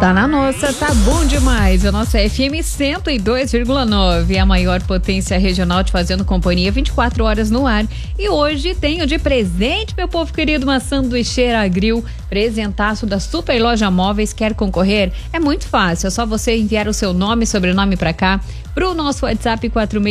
Tá na nossa, tá bom demais. A nossa FM 102,9, a maior potência regional te fazendo companhia 24 horas no ar. E hoje tenho de presente, meu povo querido, uma sanduicheira grill, presentaço da Super Loja Móveis. Quer concorrer? É muito fácil, é só você enviar o seu nome e sobrenome pra cá, pro nosso WhatsApp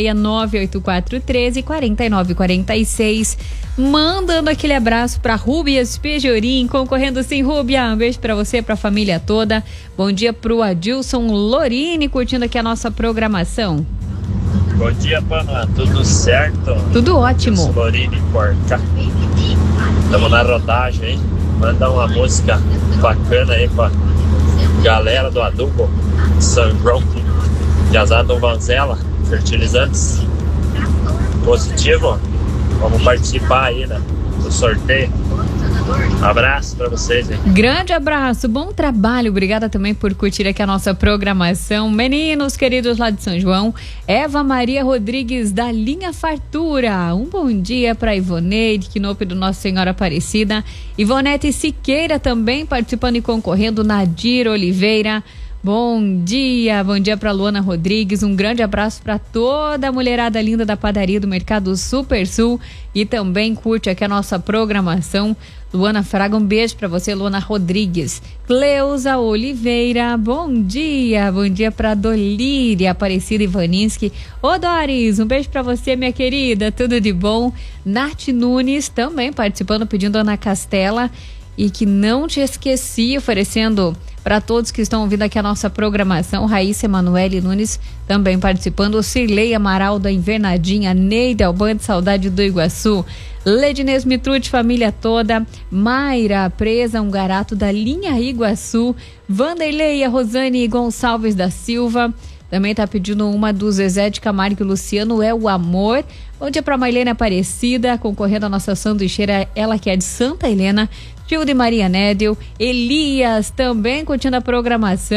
46984134946. Mandando aquele abraço pra Rúbias Pejorim, concorrendo sim, Rúbia. Um beijo pra você, pra família toda. Bom dia pro Adilson Lorini, curtindo aqui a nossa programação. Bom dia, Pana. Tudo certo? Tudo ótimo. Adilson Lorini, Porca. Estamos na rodagem, hein? Manda uma música bacana aí pra galera do Adubo, São João, Jazado Vanzela, fertilizantes. Positivo? Vamos participar aí, né, do sorteio. Abraço pra vocês, hein? Grande abraço, bom trabalho. Obrigada também por curtir aqui a nossa programação. Meninos queridos lá de São João, Eva Maria Rodrigues da Linha Fartura. Um bom dia pra Ivoneide, Quinope do Nossa Senhora Aparecida. Ivonete Siqueira também participando e concorrendo. Nadir Oliveira. Bom dia para Luana Rodrigues, um grande abraço para toda a mulherada linda da padaria do Mercado Super Sul e também curte aqui a nossa programação. Luana Fraga, um beijo para você, Luana Rodrigues. Cleusa Oliveira, bom dia para Dolíria Aparecida Ivaninski. Ô Doris, um beijo para você, minha querida, tudo de bom. Nath Nunes também participando, pedindo Ana Castela. E que não te esqueci, oferecendo para todos que estão ouvindo aqui a nossa programação, Raíssa Emanuele Nunes também participando, Cirlei Amaral da Invernadinha, Neida Albande, Saudade do Iguaçu, Ledinês Mitrude, família toda, Mayra Presa, um garato da Linha Iguaçu, Vanderlei, a Rosane Gonçalves da Silva, também tá pedindo uma do Zezé de Camargo e Luciano, é o amor. Bom dia para Mailene Aparecida, concorrendo à nossa sanduicheira, ela que é de Santa Helena, tio de Maria Nédel, Elias também curtindo a programação.